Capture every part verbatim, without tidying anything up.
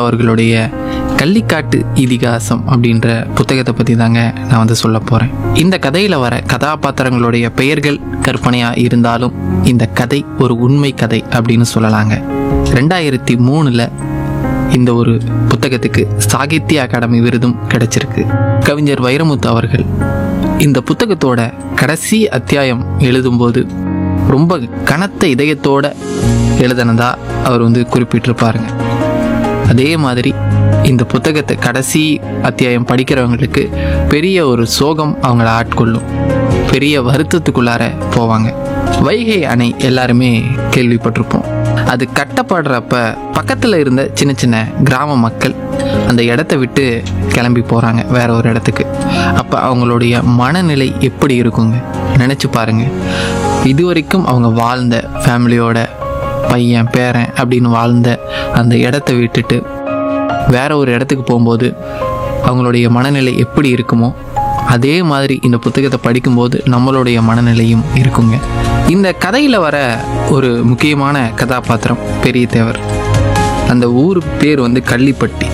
அவர்களுடைய கள்ளிக்காட்டு இதிகாசம் அப்படின்ற புத்தகத்தை பற்றி தாங்க நான் வந்து சொல்ல போகிறேன். இந்த கதையில் வர கதாபாத்திரங்களுடைய பெயர்கள் கற்பனையாக இருந்தாலும் இந்த கதை ஒரு உண்மை கதை அப்படின்னு சொல்லலாங்க. ரெண்டாயிரத்தி மூணில் இந்த ஒரு புத்தகத்துக்கு சாகித்ய அகாடமி விருதும் கிடைச்சிருக்கு. கவிஞர் வைரமுத்து அவர்கள் இந்த புத்தகத்தோட கடைசி அத்தியாயம் எழுதும்போது ரொம்ப கனத்த இதயத்தோட எழுதினதா அவர் வந்து குறிப்பிட்டிருப்பாருங்க. அதே மாதிரி இந்த புத்தகத்தை கடைசி அத்தியாயம் படிக்கிறவங்களுக்கு பெரிய ஒரு சோகம் அவங்கள ஆட்கொள்ளும், பெரிய வருத்தத்துக்குள்ளார போவாங்க. வைகை அணை எல்லாருமே கேள்விப்பட்டிருப்போம். அது கட்டப்படுறப்ப பக்கத்தில் இருந்த சின்ன சின்ன கிராம மக்கள் அந்த இடத்த விட்டு கிளம்பி போகிறாங்க வேற ஒரு இடத்துக்கு. அப்போ அவங்களுடைய மனநிலை எப்படி இருக்குங்க நினச்சி பாருங்கள். இதுவரைக்கும் அவங்க வாழ்ந்த ஃபேமிலியோட பையன் பேரன் அப்படின்னு வாழ்ந்த அந்த இடத்த விட்டுட்டு வேற ஒரு இடத்துக்கு போகும்போது அவங்களுடைய மனநிலை எப்படி இருக்குமோ அதே மாதிரி இந்த புத்தகத்தை படிக்கும்போது நம்மளுடைய மனநிலையும் இருக்குங்க. இந்த கதையில் வர ஒரு முக்கியமான கதாபாத்திரம் பெரிய தேவர். அந்த ஊர் பேர் வந்து கள்ளிப்பட்டி.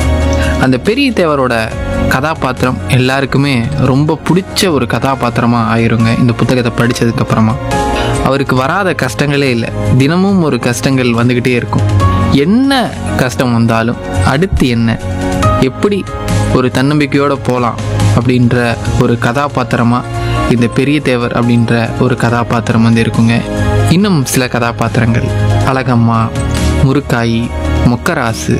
அந்த பெரிய தேவரோட கதாபாத்திரம் எல்லாருக்குமே ரொம்ப பிடிச்ச ஒரு கதாபாத்திரமாக ஆயிருங்க இந்த புத்தகத்தை படித்ததுக்கப்புறமா. அவருக்கு வராத கஷ்டங்களே இல்லை. தினமும் ஒரு கஷ்டங்கள் வந்துக்கிட்டே இருக்கும். என்ன கஷ்டம் வந்தாலும் அடுத்து என்ன, எப்படி ஒரு தன்னம்பிக்கையோடு போகலாம் அப்படின்ற ஒரு கதாபாத்திரமாக இந்த பெரிய தேவர் அப்படின்ற ஒரு கதாபாத்திரம் வந்து இருக்குங்க. இன்னும் சில கதாபாத்திரங்கள் அழகம்மா, முருக்காயி, மொக்கராசு,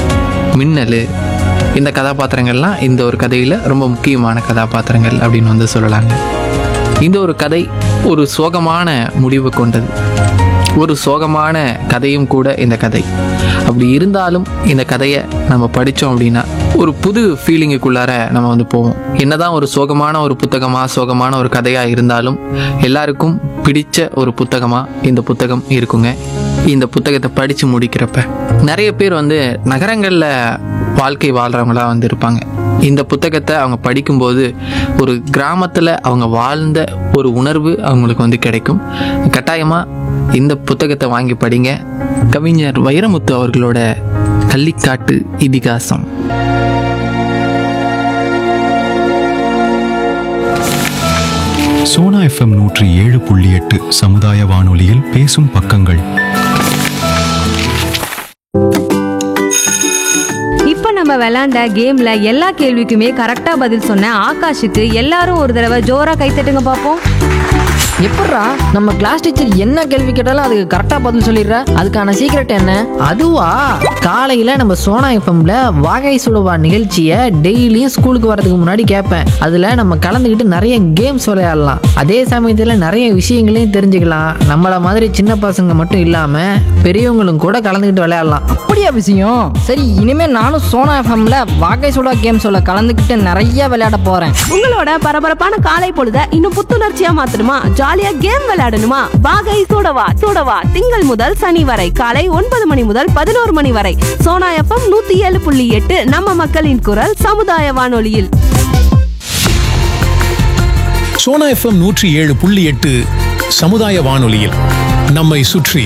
மின்னல், இந்த கதாபாத்திரங்கள்லாம் இந்த ஒரு கதையில் ரொம்ப முக்கியமான கதாபாத்திரங்கள் அப்படின்னு வந்து சொல்லலாங்க. இந்த ஒரு கதை ஒரு சோகமான முடிவு கொண்டது, ஒரு சோகமான கதையும் கூட இந்த கதை. அப்படி இருந்தாலும் இந்த கதையை நம்ம படித்தோம் அப்படின்னா ஒரு புது ஃபீலிங்குக்குள்ளார நம்ம வந்து போவோம். என்னதான் ஒரு சோகமான ஒரு புத்தகமாக சோகமான ஒரு கதையாக இருந்தாலும் எல்லாருக்கும் பிடிச்ச ஒரு புத்தகமாக இந்த புத்தகம் இருக்குங்க. இந்த புத்தகத்தை படித்து முடிக்கிறப்ப நிறைய பேர் வந்து நகரங்களில் வாழ்க்கை வாழ்கிறவங்களா வந்து இருப்பாங்க. இந்த புத்தகத்தை அவங்க படிக்கும்போது ஒரு கிராமத்தில் அவங்க வாழ்ந்த ஒரு உணர்வு அவங்களுக்கு வந்து கிடைக்கும். கட்டாயமாக இந்த புத்தகத்தை வாங்கி படிங்க. கவிஞர் வைரமுத்து அவர்களோட கள்ளிக்காட்டு இதிகாசம். சோனா எஃப்எம் நூற்றி ஏழு புள்ளி எட்டு சமுதாய வானொலியில் பேசும் பக்கங்கள். இப்ப நம்ம விளையாண்ட கேம்ல எல்லா கேள்விக்குமே கரெக்டா பதில் சொன்ன ஆகாஷுக்கு எல்லாரும் ஒரு தடவை ஜோரா கைத்தட்டுங்க பாப்போம். எப்பட்றா நம்ம கிளாஸ் டீச்சர் என்ன கேள்வி கேட்டாலும் அதுக்கு கரெக்டா பதில் சொல்லிடுற? அதுக்கான சீக்ரெட் என்ன? அதுவா, காலையில நம்ம சோனா எஃப்எம்ல வாகை சுடுவா நிகழ்ச்சியை டெய்லியும் ஸ்கூலுக்கு வரதுக்கு முன்னாடி கேட்பேன். அதுல நம்ம கலந்துக்கிட்டு நிறைய கேம்ஸ் விளையாடலாம். அதே சமயத்துல நிறைய விஷயங்களையும் தெரிஞ்சுக்கலாம். நம்மள மாதிரி சின்ன பசங்க மட்டும் இல்லாம பெரியவங்களும் கூட கலந்துக்கிட்டு விளையாடலாம். அப்படியா விஷயம்? சரி, இனிமே நானும் சோனா எஃப்எம்ல வாகை சுடா கேம்ஸ்ல கலந்துக்கிட்டு நிறைய விளையாட போறேன். உங்களோட பரபரப்பான காலை பொழுத இன்னும் புத்துணர்ச்சியா மாத்தணுமா? ஜாலியா கேம் விளையாடணுமா? வாகை சூடவா சூடவா திங்கள் முதல் சனி வரை காலை ஒன்பது மணி முதல் பதினோரு மணி வரை சோனா எஃப்எம் நூத்தி ஏழு புள்ளி எட்டு நம்ம மக்களின் குரல் சமுதாய வானொலியில். சோனா எஃப்எம் நூற்றி ஏழு புள்ளி எட்டு சமுதாய வானொலியில் நம்மை சுற்றி.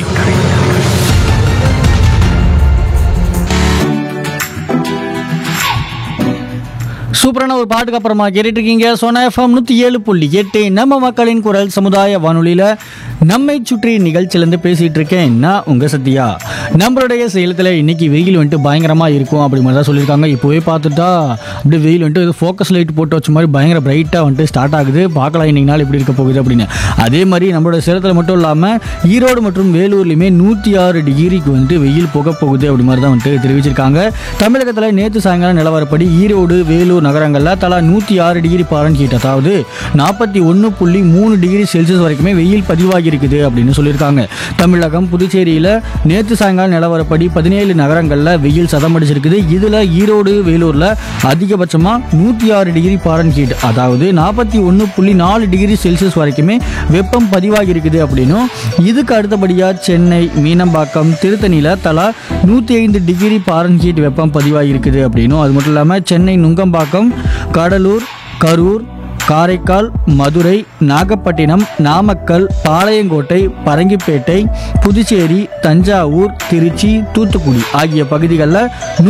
சூப்பரான ஒரு பாட்டுக்கு அப்புறமா கேட்டுட்டு இருக்கீங்க சோனா எஃப்எம் நூற்றி ஏழு புள்ளி எட்டு நம்ம மக்களின் குரல் சமுதாய வானொலியில் நம்மை சுற்றி நிகழ்ச்சியிலேருந்து பேசிகிட்டு இருக்கேன் நான் உங்கள் சத்யா. நம்மளுடைய சேலத்தில் இன்றைக்கி வெயில் வந்துட்டு பயங்கரமாக இருக்கும் அப்படி மாதிரி தான் சொல்லியிருக்காங்க. இப்போவே பார்த்துட்டா அப்படியே வெயில் வந்துட்டு இது ஃபோக்கஸ் லைட் போட்டு வச்ச மாதிரி பயங்கர பிரைட்டாக வந்துட்டு ஸ்டார்ட் ஆகுது. பார்க்கலாம் இன்றைக்கி நாள் எப்படி இருக்க போகுது அப்படின்னு. அதே மாதிரி நம்மளோட சேலத்தில் மட்டும் இல்லாமல் ஈரோடு மற்றும் வேலூர்லையுமே நூற்றி ஆறு டிகிரிக்கு வந்துட்டு வெயில் போக போகுது அப்படி மாதிரி தான் வந்துட்டு தெரிவிச்சிருக்காங்க. தமிழகத்தில் நேற்று சாயங்காலம் நிலவரப்படி ஈரோடு வேலூர் நகரங்களில் தலா நூற்றி ஆறு டிகிரி ஃபாரன்ஹீட் அதாவது நாற்பத்தி ஒன்று புள்ளி மூணு டிகிரி செல்சியஸ் வரைக்குமே வெயில் பதிவாகி இருக்குது அப்படின்னு சொல்லியிருக்காங்க. தமிழகம் புதுச்சேரியில் நேற்று சாயங்காலம் நிலவரப்படி பதினேழு நகரங்களில் வெயில் சதமடிச்சிருக்குது. இதில் ஈரோடு வேலூரில் அதிகபட்சமாக நூற்றி ஆறு டிகிரி ஃபாரன்ஹீட் அதாவது நாற்பத்தி ஒன்று புள்ளி நாலு டிகிரி செல்சியஸ் வரைக்குமே வெப்பம் பதிவாகி இருக்குது அப்படின்னும், இதுக்கு அடுத்தபடியாக சென்னை, மீனம்பாக்கம், திருத்தணியில் தலா நூற்றி ஐந்து டிகிரி ஃபாரன்ஹீட் வெப்பம் பதிவாகி இருக்குது அப்படின்னும், அது மட்டும் இல்லாமல் சென்னை, நுங்கம்பாக்கம், கடலூர், கரூர், காரைக்கால், மதுரை, நாகப்பட்டினம், நாமக்கல், பாளையங்கோட்டை, பரங்கிப்பேட்டை, புதுச்சேரி, தஞ்சாவூர், திருச்சி, தூத்துக்குடி ஆகிய பகுதிகளில்